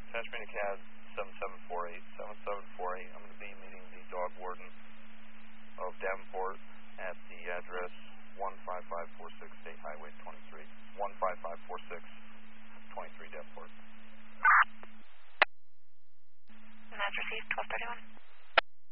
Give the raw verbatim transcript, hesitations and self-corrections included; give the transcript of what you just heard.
Attachment to C A D seven seven four eight. seven seven four eight. I'm going to be meeting the dog warden of Davenport at the address one five five four six State Highway twenty-three. one five five four six